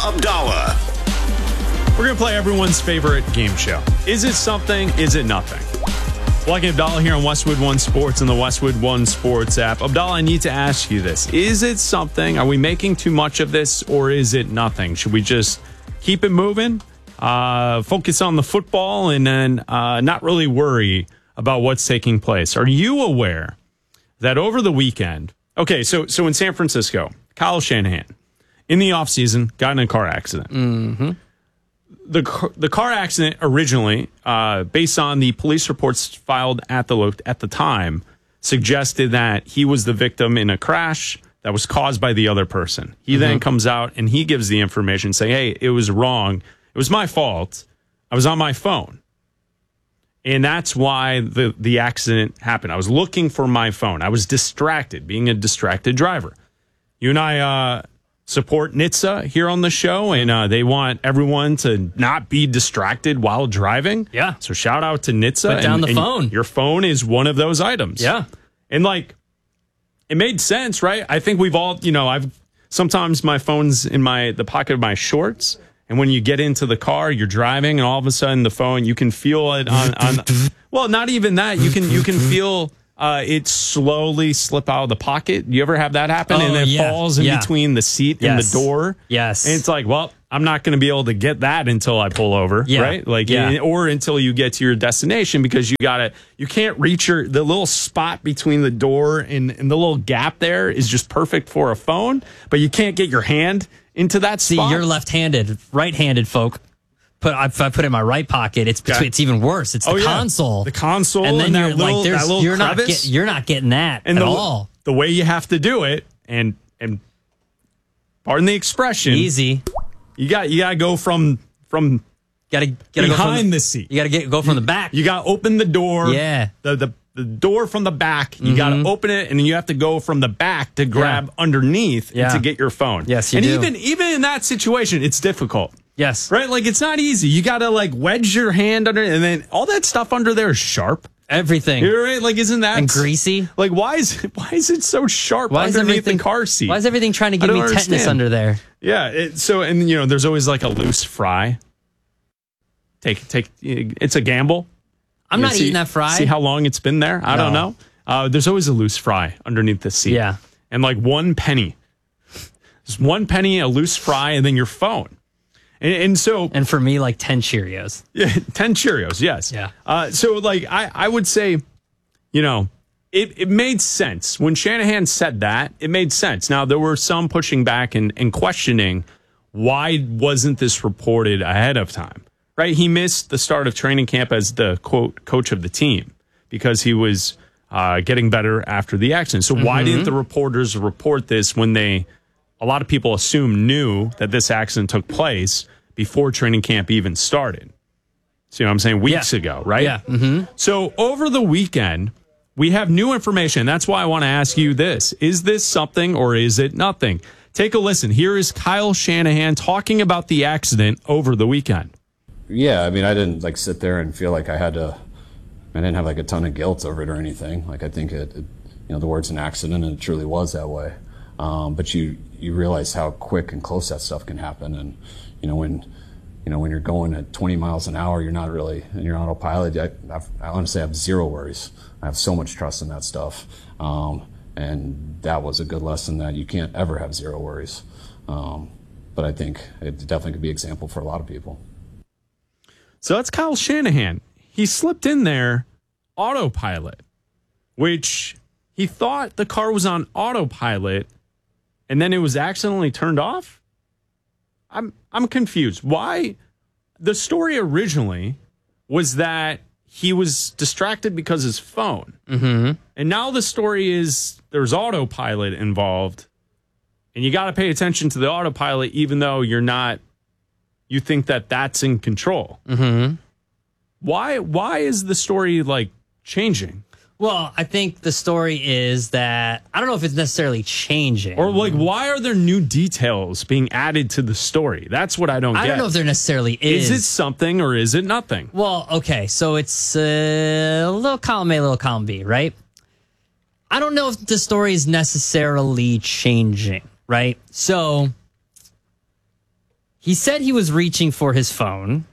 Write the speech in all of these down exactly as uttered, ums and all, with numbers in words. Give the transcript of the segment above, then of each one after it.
Abdallah. We're going to play everyone's favorite game show. Is it something? Is it nothing? Blake and Abdallah here on Westwood One Sports and the Westwood One Sports app. Abdallah, I need to ask you this. Is it something? Are we making too much of this, or is it nothing? Should we just keep it moving, uh, focus on the football, and then uh, not really worry about what's taking place? Are you aware that over the weekend, okay, so so in San Francisco, Kyle Shanahan, in the offseason, got in a car accident. Mm-hmm. The car, the car accident originally, uh, based on the police reports filed at the lo- at the time, suggested that he was the victim in a crash that was caused by the other person. He mm-hmm. then comes out and he gives the information saying, hey, it was wrong. It was my fault. I was on my phone. And that's why the, the accident happened. I was looking for my phone. I was distracted, being a distracted driver. You and I uh, support N H T S A here on the show, and uh, they want everyone to not be distracted while driving. Yeah. So shout out to N H T S A. Put down and, the and phone. Your phone is one of those items. Yeah. And, like, it made sense, right? I think we've all, you know, I've sometimes my phone's in my the pocket of my shorts. And when you get into the car, you're driving, and all of a sudden the phone, you can feel it on, on well, not even that. You can you can feel uh, it slowly slip out of the pocket. You ever have that happen? Oh, and it yeah. falls in yeah. between the seat yes. and the door. Yes. And it's like, well, I'm not going to be able to get that until I pull over, yeah. right? Like, yeah. or until you get to your destination, because you got to, you can't reach your, the little spot between the door and, and the little gap there is just perfect for a phone, but you can't get your hand into that See, spot. you're left-handed, right-handed folk. Put I, I put it in my right pocket. It's between, Okay. it's even worse. It's the oh, yeah. console, the console, and then and you're that little, like, there's that little you're not crevice. get, you're not getting that and at the, all. The way you have to do it, and and pardon the expression, Easy. You got you got to go from from Gotta, gotta behind go from the, the seat. You got to get go from the back. You got to open the door. Yeah. The the, the door from the back. You Mm-hmm. got to open it, and then you have to go from the back to grab Yeah. underneath Yeah. to get your phone. Yes, you and do. even even in that situation, it's difficult. Yes. Right? Like, it's not easy. You got to like wedge your hand under, and then all that stuff under there is sharp. Everything. You're right. Like, isn't that and greasy? Like, why is why is it so sharp Why is underneath everything the car seat? Why is everything trying to I give me don't tetanus understand. under there? Yeah. It, so, and you know, there's always like a loose fry. Take take. It's a gamble. I'm You not see, eating that fry. See how long it's been there? I No. don't know. Uh, there's always a loose fry underneath the seat. Yeah. And like one penny. Just one penny, a loose fry, and then your phone. And, and so, And for me, like ten Cheerios. yeah, ten Cheerios, yes. Yeah. Uh, so, like, I, I would say, you know, it, it made sense. When Shanahan said that, it made sense. Now, there were some pushing back and, and questioning, why wasn't this reported ahead of time? Right? He missed the start of training camp as the, quote, coach of the team because he was uh, getting better after the accident. So, why didn't the reporters report this when they, a lot of people assume, knew that this accident took place before training camp even started? See what I'm saying? Weeks Yeah. ago, right? Yeah. Mm-hmm. So over the weekend, we have new information. That's why I want to ask you this. Is this something or is it nothing? Take a listen. Here is Kyle Shanahan talking about the accident over the weekend. Yeah, I mean, I didn't like sit there and feel like I had to, I didn't have like a ton of guilt over it or anything. Like, I think it, it you know, the word's an accident, and it truly was that way. Um, but you, you realize how quick and close that stuff can happen. And, you know, when, you know, when you're going at twenty miles an hour, you're not really in your autopilot. I, I've, I honestly have zero worries. I have so much trust in that stuff. Um, and that was a good lesson that you can't ever have zero worries. Um, but I think it definitely could be an example for a lot of people. So that's Kyle Shanahan. He slipped in there autopilot, which he thought the car was on autopilot, and then it was accidentally turned off. I'm I'm confused. Why? The story originally was that he was distracted because his phone. Mm-hmm. And now the story is there's autopilot involved, and you got to pay attention to the autopilot even though you're not, you think that that's in control. Mm-hmm. Why why is the story like changing? Well, I think the story is that I don't know if it's necessarily changing. Or like, why are there new details being added to the story? That's what I don't I get. don't know if there necessarily is. Is it something or is it nothing? Well, okay, so it's uh, a little column A, little column B, right? I don't know if the story is necessarily changing, right? So he said he was reaching for his phone.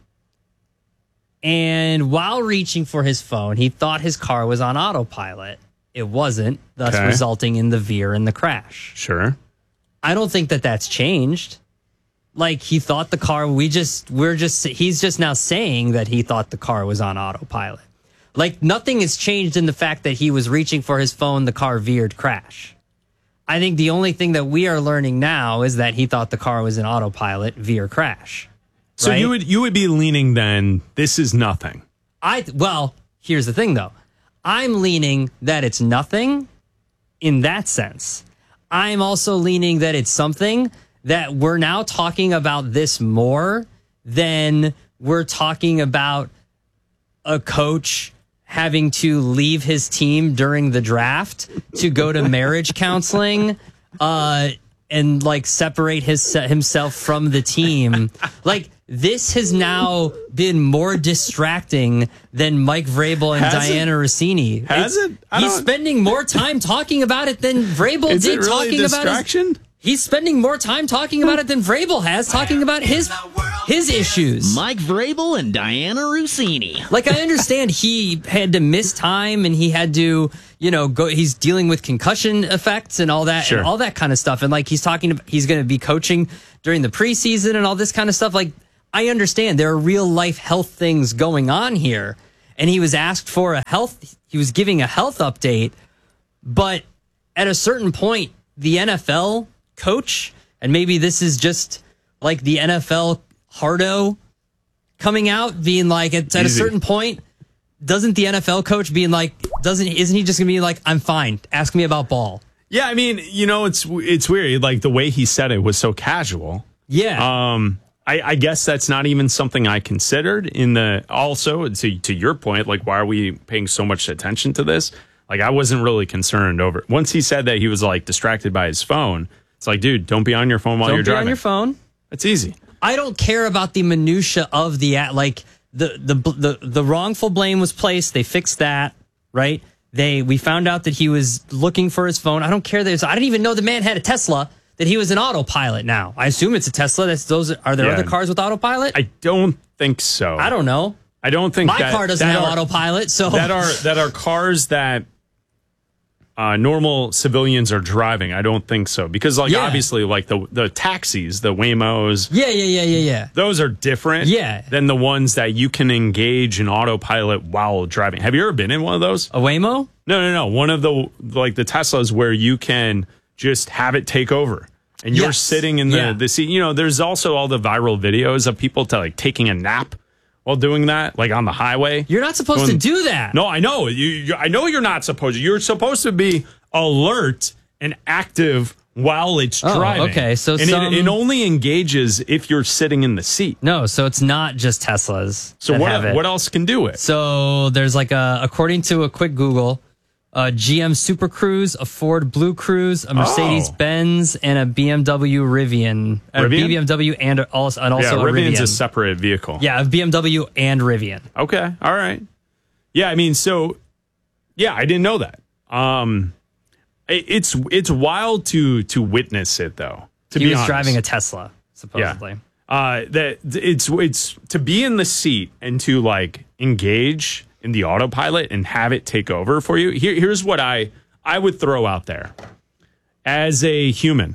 And while reaching for his phone, he thought his car was on autopilot. It wasn't, thus Okay. resulting in the veer and the crash. Sure. I don't think that that's changed. Like, he thought the car, we just, we're just, he's just now saying that he thought the car was on autopilot. Like, nothing has changed in the fact that he was reaching for his phone, the car veered, crash. I think the only thing that we are learning now is that he thought the car was in autopilot, veer, crash. So Right? you would you would be leaning then, this is nothing. I, well, here's the thing though. I'm leaning that it's nothing in that sense. I'm also leaning that it's something that we're now talking about this more than we're talking about a coach having to leave his team during the draft to go to marriage counseling uh, and like separate his himself from the team. Like, this has now been more distracting than Mike Vrabel and Has it? Diana Rossini. Has it? I He's don't- spending more time talking about it than Vrabel Is did it really talking a about his, distraction? He's spending more time talking about it than Vrabel has talking about his his issues. Mike Vrabel and Diana Rossini. Like, I understand he had to miss time and he had to, you know, go. He's dealing with concussion effects and all that, Sure. and all that kind of stuff. And like, he's talking, he's going to be coaching during the preseason and all this kind of stuff. Like, I understand there are real life health things going on here. And he was asked for a health, he was giving a health update, but at a certain point, the N F L coach, and maybe this is just like the N F L hardo coming out, being like, at, at a Easy. certain point, doesn't the N F L coach being like, doesn't, isn't he just gonna be like, I'm fine, ask me about ball? Yeah, I mean, you know, it's it's weird. Like, the way he said it was so casual. Yeah. Um, I, I guess that's not even something I considered in the, also to, to your point, like, why are we paying so much attention to this? Like, I wasn't really concerned over it. Once he said that he was like distracted by his phone, it's like, dude, don't be on your phone while Don't you're be driving. on your phone. It's easy. I don't care about the minutia of the act. Like, the, the the the wrongful blame was placed. They fixed that, right? They we found out that he was looking for his phone. I don't care. There's I didn't even know the man had a Tesla. That he was an autopilot. Now I assume it's a Tesla. That's those. Are there Yeah. other cars with autopilot? I don't think so. I don't know. I don't think My that, car doesn't that have are, autopilot. So that are that are cars that uh, normal civilians are driving. I don't think so, because like Yeah. obviously like the the taxis, the Waymos, yeah, yeah, yeah, yeah, yeah. those are different. Yeah. Than the ones that you can engage in autopilot while driving. Have you ever been in one of those? A Waymo? No, no, no. One of the like the Teslas where you can just have it take over. And you're Yes. sitting in the, Yeah. the seat. You know, there's also all the viral videos of people to, like taking a nap while doing that, like on the highway. You're not supposed Going- to do that. No, I know. You, you, I know you're not supposed to. You're supposed to be alert and active while it's Oh, driving. okay. So and some- it, it only engages if you're sitting in the seat. No, so it's not just Teslas. So that what have it. what else can do it? So there's like a, according to a quick Google, a G M Super Cruise, a Ford Blue Cruise, a Mercedes Oh. Benz, and a B M W Rivian. A Rivian? B M W and also, and also yeah, a Rivian's Rivian. a separate vehicle. yeah, a B M W and Rivian. Okay. All right. Yeah, I mean, so yeah, I didn't know that. Um, it, it's it's wild to to witness it though. To He be was honest. driving a Tesla, supposedly. Yeah. Uh, that it's it's to be in the seat and to like engage in the autopilot and have it take over for you. Here, here's what I I would throw out there as a human.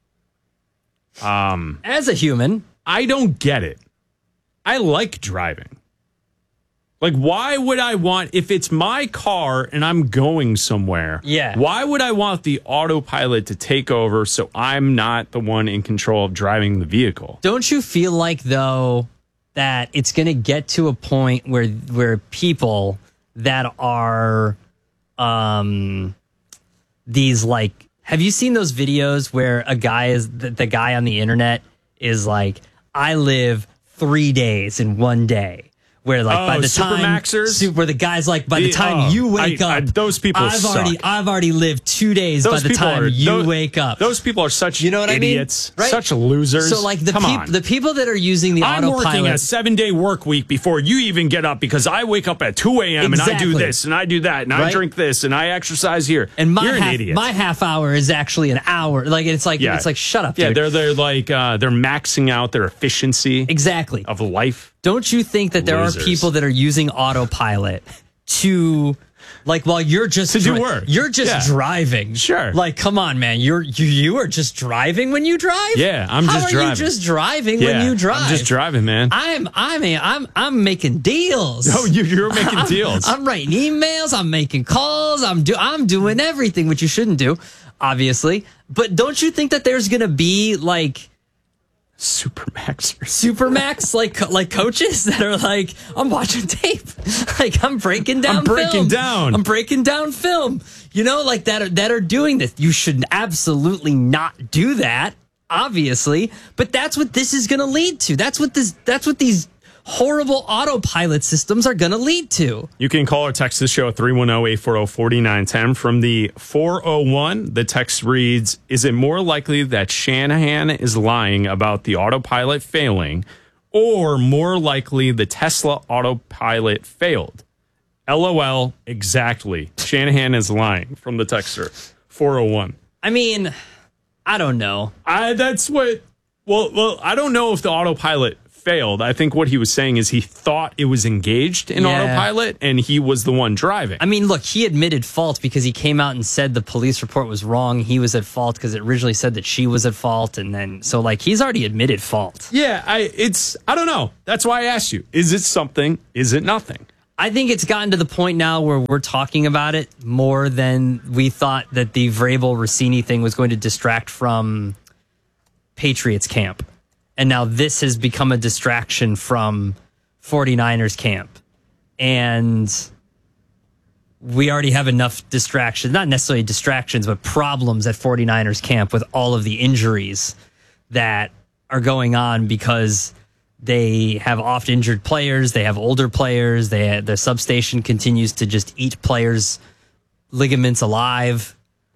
As a human, I don't get it. I like driving. Like, why would I want, if it's my car and I'm going somewhere, Yeah. why would I want the autopilot to take over so I'm not the one in control of driving the vehicle? don't you feel like though that it's going to get to a point where where people that are um these like have you seen those videos where a guy is the, the guy on the internet is like, I live three days in one day, where like Oh, by the time Supermaxers? su- where the guy's like by the, The- time oh, you wake I- I- up, those people I've suck. already I've already lived two days by the people time are- you those- wake up. Those people are such You know what I mean? idiots, Right? such losers. So like the Come peop- on. the people that are using the I'm working autopilot. a seven day work week before you even get up because I wake up at two a.m. and I do Exactly. this and I do that and I Right? drink this and I exercise here. and my You're an half, idiot. my half hour is actually an hour. Like it's like Yeah. it's like shut up, yeah, dude. they're they're like uh, they're maxing out their efficiency Exactly. of life. Don't you think that there Losers. are people that are using autopilot to, like, while you're just To do work. You're just Yeah. driving. Sure. Like, come on, man. You're you, you are just driving when you drive. Yeah, I'm How just are driving. you just driving Yeah, when you drive? I'm just driving, man. I'm I mean I'm I'm making deals. Oh, you, you're making I'm- deals. I'm writing emails. I'm making calls. I'm do I'm doing everything, which you shouldn't do, obviously. But don't you think that there's gonna be like Supermaxers. Supermax like like coaches that are like, I'm watching tape, like I'm breaking down. I'm breaking film. down. I'm breaking down film. You know, like that are, that are doing this. You should absolutely not do that, obviously. But that's what this is going to lead to. That's what this. That's what these horrible autopilot systems are going to lead to. You can call or text the show at three one zero, eight four zero, four nine one zero. From the four oh one, the text reads, is it more likely that Shanahan is lying about the autopilot failing or more likely the Tesla autopilot failed? LOL, exactly. Shanahan is lying from the texter. four oh one. I mean, I don't know. I, that's what, well, well, I don't know if the autopilot failed. I think what he was saying is he thought it was engaged in Yeah. autopilot and he was the one driving. I mean, look, he admitted fault because he came out and said the police report was wrong. He was at fault because it originally said that she was at fault. And then, so like, he's already admitted fault. Yeah, I it's I don't know. That's why I asked you. Is it something? Is it nothing? I think it's gotten to the point now where we're talking about it more than we thought that the Vrabel Rossini thing was going to distract from Patriots camp. And now this has become a distraction from 49ers camp. And we already have enough distractions, not necessarily distractions, but problems at 49ers camp with all of the injuries that are going on because they have oft injured players, they have older players, they the substation continues to just eat players' ligaments alive.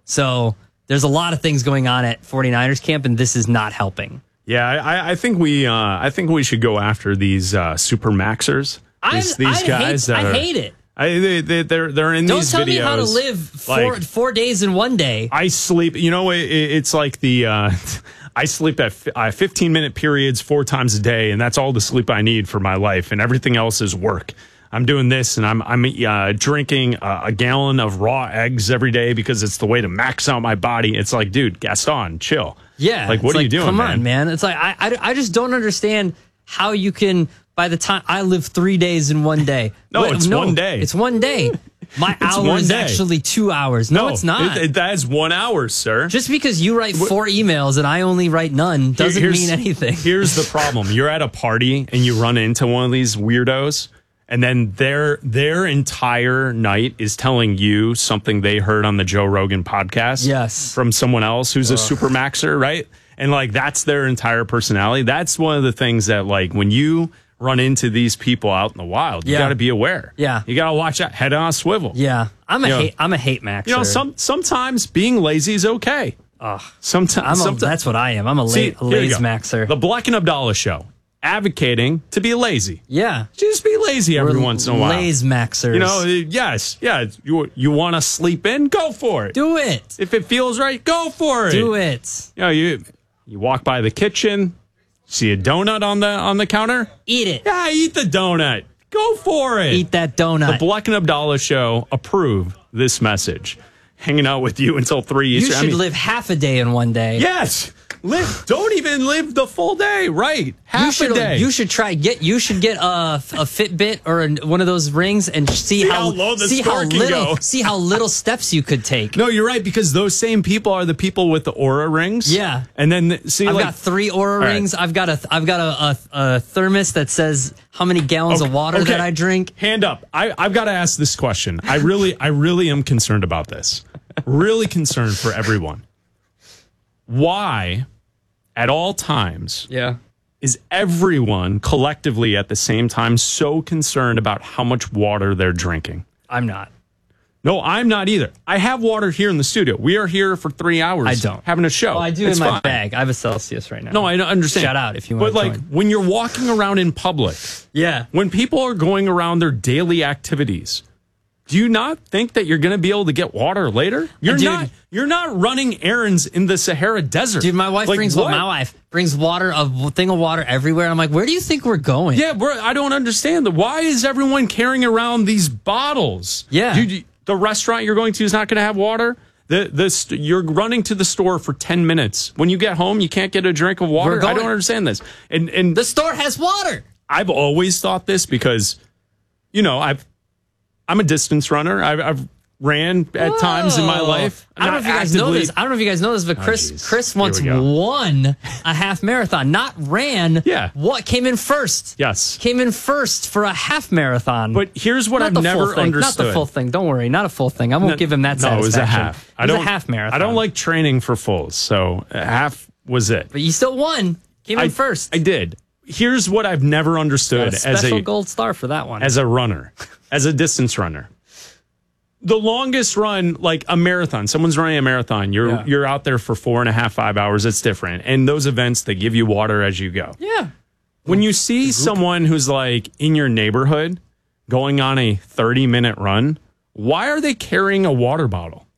So there's a lot of things going on at 49ers camp, and this is not helping. Yeah, I, I think we uh, I think we should go after these uh, super maxers. These, I, these I guys hate, that I are, hate it. I, they, they, they're they're in Don't these tell videos. me how to live four, like, four days in one day. I sleep. You know, it, it's like the. Uh, I sleep at uh, fifteen minute periods four times a day, and that's all the sleep I need for my life, and everything else is work. I'm doing this, and I'm I'm uh, drinking a, a gallon of raw eggs every day because it's the way to max out my body. It's like, dude, Gaston, chill. Yeah. like what it's are you doing? Come man? on, man. It's like, I, I, I just don't understand how you can, by the time I live three days in one day. No, it's one day. It's one day. My It's hour one is day. actually two hours. No, it's not. It, it, that is one hour, sir. Just because you write four emails and I only write none doesn't Here's- mean anything. Here's the problem. You're at a party and you run into one of these weirdos, and then their their entire night is telling you something they heard on the Joe Rogan podcast. Yes. From someone else who's a super maxer, right? And like that's their entire personality. That's one of the things that like when you run into these people out in the wild, you Yeah. got to be aware. Yeah. You got to watch out. Head on a swivel. Yeah. I'm a You know- hate I'm a hate maxer. You know, some sometimes being lazy is okay. Ugh. Sometimes, I'm a, that's what I am. I'm a, la- See, a here you laze go. maxer. The Black and Abdallah show, advocating to be lazy. yeah. Just be lazy every We're once in a while. Laze maxers. You know, yes, yeah. You you want to sleep in? Go for it. do it. If it feels right, go for it. Do it. You know, you you walk by the kitchen, see a donut on the on the counter. Eat it. Yeah, eat the donut. Go for it. Eat that donut. The Black and Abdallah show approve this message. Hanging out with you until three you Eastern. should I mean, live half a day in one day. Yes. Live. Don't even live the full day. Right. Half You should a day. you should try get you should get a, a Fitbit or a, one of those rings and see, See how, how low the see how score can little go. see how little steps you could take. No, you're right, because those same people are the people with the Aura rings. Yeah. And then see, I've like, got three Aura right. rings. I've got a I've got a, a, a thermos that says how many gallons of water okay. that I drink. Hand up. I, I've got to ask this question. I really, I really am concerned about this. Really concerned for everyone. Why, at all times, Yeah. is everyone collectively at the same time so concerned about how much water they're drinking? I'm not. No, I'm not either. I have water here in the studio. We are here for three hours. I don't. Having a show. Well, I do It's in my fine. bag. I have a Celsius right now. No, I don't understand. Shout out if you want But to like join. when you're walking around in public, Yeah. when people are going around their daily activities, do you not think that you're going to be able to get water later? You're Dude. not. You're not running errands in the Sahara Desert. Dude, my wife Like, brings what? my wife brings water, a thing of water everywhere. I'm like, where do you think we're going? Yeah, bro, I don't understand. Why is everyone carrying around these bottles? Yeah. Dude, you- the restaurant you're going to is not going to have water. The the st- you're running to the store for ten minutes. When you get home, you can't get a drink of water. We're going- I don't understand this. And and The store has water. I've always thought this because, you know, I've I'm a distance runner. I've, I've ran at times in my Whoa. life. I don't know if you guys know this. I don't know if you guys know this, but Chris geez. Chris Here once we go. won a half marathon, not ran. Yeah. What came in first? Yes. Came in first for a half marathon. But here's what not I've the never full thing. understood. Not the full thing. Don't worry. Not a full thing. I won't give him that No, it was satisfaction. a half. I It was don't a half marathon. I don't like training for fulls, so a half was it. But you still won. Came in I, first. I did. Here's what I've never Got understood a as special a gold star for that one. as a runner, as a distance runner. The longest run, like a marathon, someone's running a marathon. You're Yeah. you're out there for four and a half, five hours. It's different. And those events, they give you water as you go. yeah. When you see someone who's like in your neighborhood going on a thirty minute run, why are they carrying a water bottle?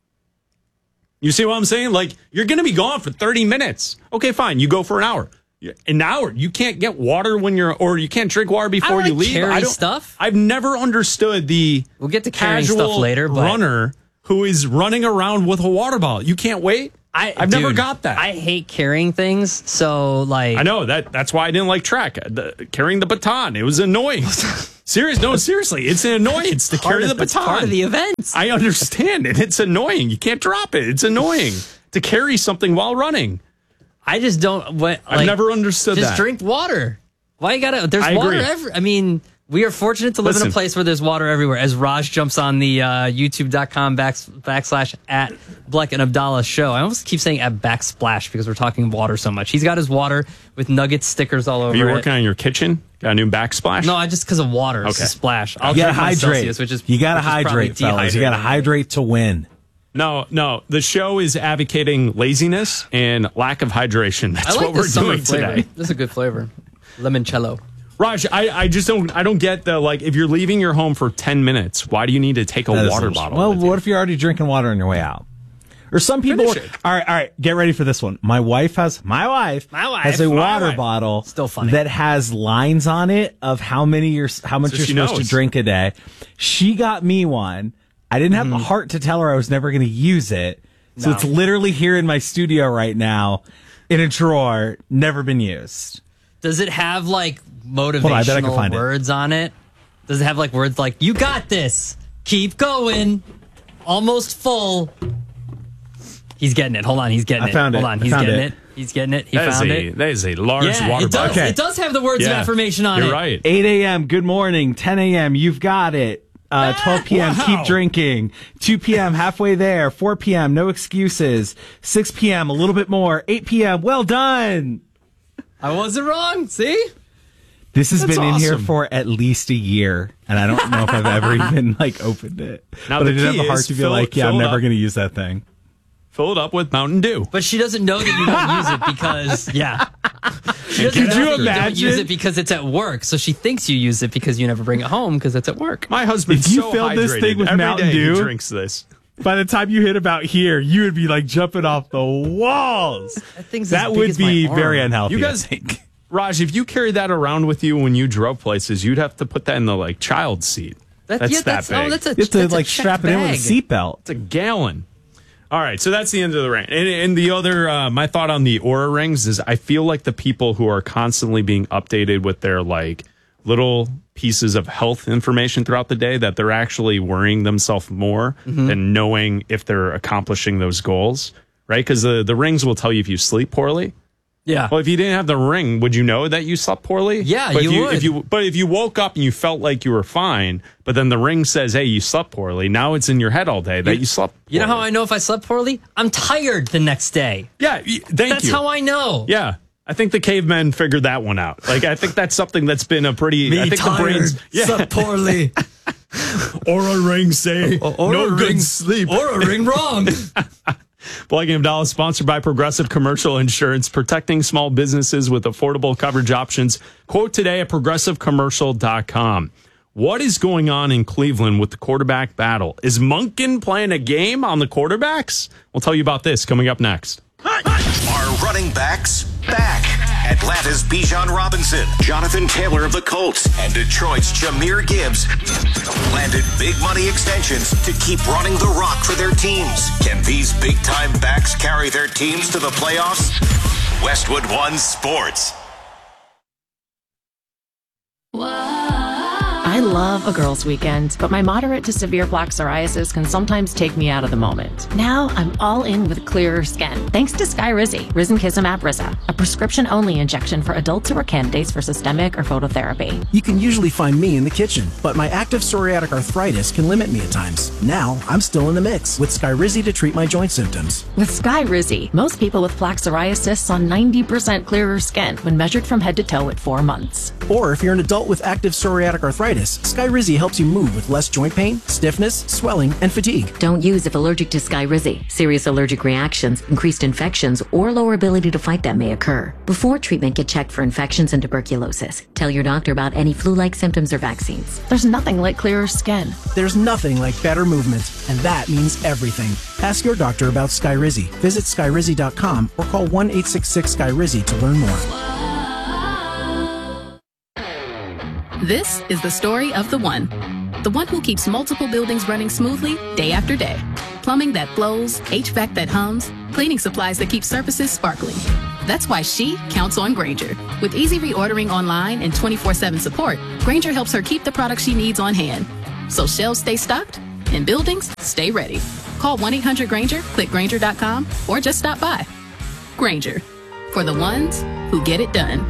You see what I'm saying? Like, you're going to be gone for thirty minutes. Okay, fine. You go for an hour. An hour. You can't get water when you're, or you can't drink water before I you like leave. carry I don't, stuff. I've never understood the We'll get to carrying casual stuff later, but- runner who is running around with a water bottle. You can't wait. I, I've never dude, got that. I hate carrying things. So, like, I know that. That's why I didn't like track. The, carrying the baton, it was annoying. Serious? No, seriously, it's an annoyance to carry the that's baton. part of the event. I understand it. It's annoying. You can't drop it. It's annoying to carry something while running. I just don't. What I've like, never understood just that. drink water. Why you gotta? There's I water agree. every. I mean, we are fortunate to live in Listen. a place where there's water everywhere. As Raj jumps on the uh, YouTube.com back, backslash at Bleck and Abdallah show. I almost keep saying at backsplash because we're talking water so much. He's got his water with Nuggets stickers all over Are you it. working on your kitchen? Got a new backsplash? No, I just because of water. It's Okay. a splash. I'll You gotta drink my hydrate. Celsius, which is you gotta which is probably hydrate, fellas. You gotta dehydrated. hydrate to win. No, no. The show is advocating laziness and lack of hydration. That's I like what we're this summer doing flavor. today. This is a good flavor. Limoncello. Raj, I, I just don't I don't get the like if you're leaving your home for ten minutes, why do you need to take a That is water a little- bottle? Well, with you? what if you're already drinking water on your way out? Or some people. Finish it. All right, all right. Get ready for this one. My wife has my wife. My wife. has a My water wife. bottle. Still funny. That has lines on it of how many you're how much So you're she supposed knows. to drink a day. She got me one. I didn't have the heart to tell her I was never going to use it. So No. it's literally here in my studio right now, in a drawer, never been used. Does it have like on, I bet I can motivational find it. words on it? Does it have like words like "You got this, keep going, almost full"? He's getting it. Hold on, he's getting I it. found Hold it. on, I he's found getting it. it. He's getting it. He That is found a it. that is a large Yeah, water it does. bottle. Okay. It does have the words of Yeah. affirmation on You're it. right. eight a.m. Good morning. ten a.m. You've got it. Uh, twelve p.m. Wow. Keep drinking. two p.m. Halfway there. four p.m. No excuses. six p.m. A little bit more. eight p.m. Well done. I wasn't wrong. See? This has That's been in here awesome. for at least a year, and I don't know if I've ever even like opened it. Now, but the I did have key the heart is to be fill- like, yeah, fill I'm it never up. going to use that thing. Fill it up with Mountain Dew. But she doesn't know that you don't use it because, yeah. She doesn't Could know you that you don't imagine? use it because it's at work. So she thinks you use it because you never bring it home because it's at work. My husband's If you so fill this hydrated. thing with Every Mountain day Dew- he drinks this. By the time you hit about here, you would be like jumping off the walls. That thing's That as big would as my be arm. very unhealthy. You I guys, think. Raj, if you carry that around with you when you drove places, you'd have to put that in the like child seat. That- that's yeah, that that's, big. oh, that's a, You have to that's a like checked strap it in with a bag. seatbelt. It's a gallon. All right, so that's the end of the rant. And, and the other, uh, my thought on the Aura rings is I feel like the people who are constantly being updated with their like little pieces of health information throughout the day, that they're actually worrying themselves more Mm-hmm. than knowing if they're accomplishing those goals, right? Because the, the rings will tell you if you sleep poorly. Yeah. Well, if you didn't have the ring, would you know that you slept poorly? Yeah, but you if you, would. If you, but if you woke up and you felt like you were fine, but then the ring says, "Hey, you slept poorly," now it's in your head all day that you, slept. Poorly. You know how I know if I slept poorly? I'm tired the next day. Yeah, y- thank That's you. how I know. Yeah, I think the cavemen figured that one out. Like, I think that's something that's been a pretty. Me I think tired, the brains. Yeah. slept poorly. Or a ring say or, or no a good ring, sleep. Or a ring wrong. Black Game Dallas, sponsored by Progressive Commercial Insurance, protecting small businesses with affordable coverage options. Quote today at progressive commercial dot com. What is going on in Cleveland with the quarterback battle? Is Monken playing a game on the quarterbacks? We'll tell you about this coming up next. Are running backs back? Atlanta's Bijan Robinson, Jonathan Taylor of the Colts, and Detroit's Jahmyr Gibbs landed big money extensions to keep running the rock for their teams. Can these big-time backs carry their teams to the playoffs? Westwood One Sports. I love a girls' weekend, but my moderate to severe plaque psoriasis can sometimes take me out of the moment. Now I'm all in with clearer skin, thanks to Skyrizi, Risankizumab Risa, a prescription-only injection for adults who are candidates for systemic or phototherapy. You can usually find me in the kitchen, but my active psoriatic arthritis can limit me at times. Now I'm still in the mix with Skyrizi to treat my joint symptoms. With Skyrizi, most people with plaque psoriasis saw ninety percent clearer skin when measured from head to toe at four months. Or if you're an adult with active psoriatic arthritis, Skyrizi helps you move with less joint pain, stiffness, swelling, and fatigue. Don't use if allergic to Skyrizi. Serious allergic reactions, increased infections, or lower ability to fight them may occur. Before treatment, get checked for infections and tuberculosis. Tell your doctor about any flu-like symptoms or vaccines. There's nothing like clearer skin. There's nothing like better movement, and that means everything. Ask your doctor about Skyrizi. Visit Skyrizi dot com or call one eight six six Skyrizi to learn more. This is the story of the one. The one who keeps multiple buildings running smoothly day after day. Plumbing that flows, H V A C that hums, cleaning supplies that keep surfaces sparkling. That's why she counts on Grainger. With easy reordering online and twenty-four seven support, Grainger helps her keep the products she needs on hand. So shelves stay stocked and buildings stay ready. Call one eight hundred Grainger, click Grainger dot com, or just stop by. Grainger, for the ones who get it done.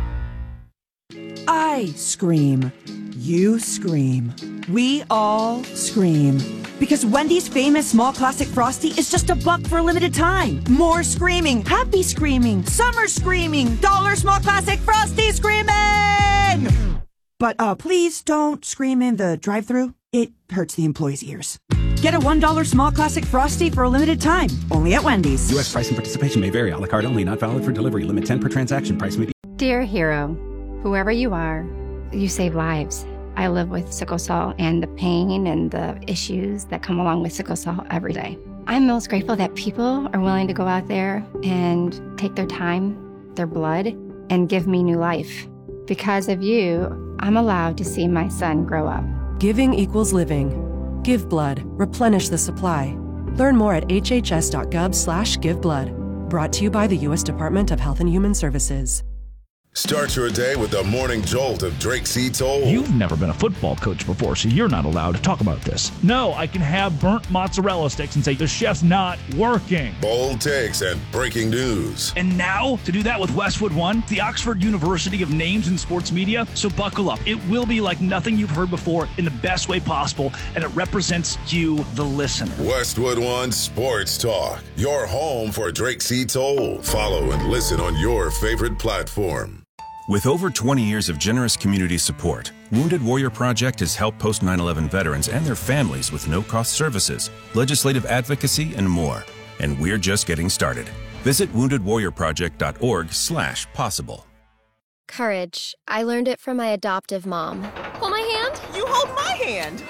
I scream. You scream. We all scream. Because Wendy's famous small classic Frosty is just a buck for a limited time. More screaming, happy screaming, summer screaming, dollar small classic Frosty screaming! But uh, please don't scream in the drive-thru. It hurts the employees' ears. Get a one dollar small classic Frosty for a limited time. Only at Wendy's. U S price and participation may vary. A la carte only. Not valid for delivery. Limit ten per transaction. Price may be... Dear hero, whoever you are, you save lives. I live with sickle cell and the pain and the issues that come along with sickle cell every day. I'm most grateful that people are willing to go out there and take their time, their blood, and give me new life. Because of you, I'm allowed to see my son grow up. Giving equals living. Give blood. Replenish the supply. Learn more at h h s dot gov slash give blood. Brought to you by the U S Department of Health and Human Services. Start your day with the morning jolt of Drake C. Toll. You've never been a football coach before, so you're not allowed to talk about this. No, I can have burnt mozzarella sticks and say the chef's not working. Bold takes and breaking news. And now, to do that with Westwood One, the Oxford University of Names in Sports Media. So buckle up. It will be like nothing you've heard before in the best way possible, and it represents you, the listener. Westwood One Sports Talk, your home for Drake C. Toll. Follow and listen on your favorite platform. With over twenty years of generous community support, Wounded Warrior Project has helped post nine eleven veterans and their families with no-cost services, legislative advocacy, and more. And we're just getting started. Visit wounded warrior project dot org slash possible. Courage. I learned it from my adoptive mom. Hold my hand. You hold my hand.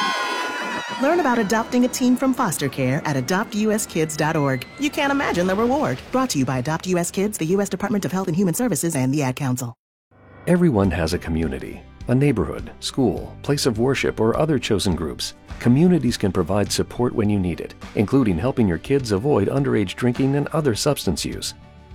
Learn about adopting a teen from foster care at adopt u s kids dot org. You can't imagine the reward. Brought to you by Adopt U S Kids, the U S Department of Health and Human Services, and the Ad Council. Everyone has a community, a neighborhood, school, place of worship, or other chosen groups. Communities can provide support when you need it, including helping your kids avoid underage drinking and other substance use.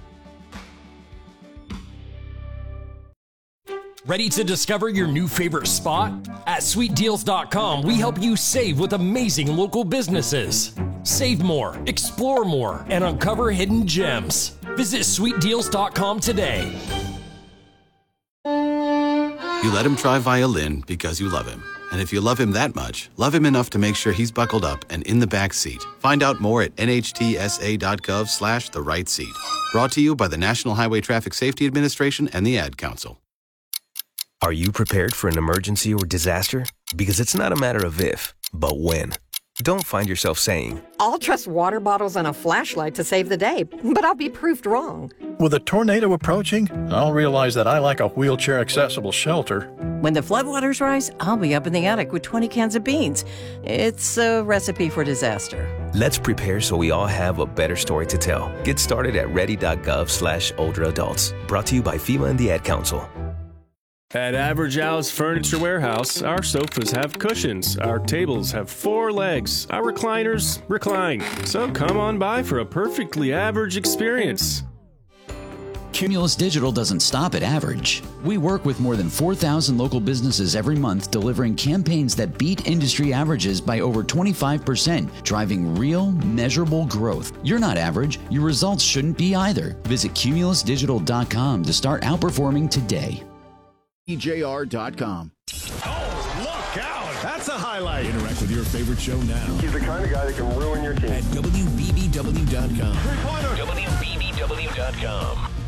Ready to discover your new favorite spot? At sweet deals dot com, we help you save with amazing local businesses. Save more, explore more, and uncover hidden gems. Visit sweet deals dot com today. You let him try violin because you love him. And if you love him that much, love him enough to make sure he's buckled up and in the back seat. Find out more at nhtsa.gov slash the right seat. Brought to you by the National Highway Traffic Safety Administration and the Ad Council. Are you prepared for an emergency or disaster? Because it's not a matter of if, but when. Don't find yourself saying, I'll trust water bottles and a flashlight to save the day, but I'll be proved wrong. With a tornado approaching, I'll realize that I like a wheelchair-accessible shelter. When the floodwaters rise, I'll be up in the attic with twenty cans of beans. It's a recipe for disaster. let's prepare so we all have a better story to tell. Get started at ready.gov slash older adults. Brought to you by FEMA and the Ad Council. At Average Al's Furniture Warehouse, our sofas have cushions, our tables have four legs, our recliners recline. So come on by for a perfectly average experience. Cumulus Digital doesn't stop at average. We work with more than four thousand local businesses every month, delivering campaigns that beat industry averages by over twenty-five percent, driving real, measurable growth. You're not average. Your results shouldn't be either. Visit cumulus digital dot com to start outperforming today. E J R dot com. Oh, look out. That's a highlight. Interact with your favorite show now. He's the kind of guy that can ruin your team. At W B B W dot com. Three-pointer. W B B W dot com.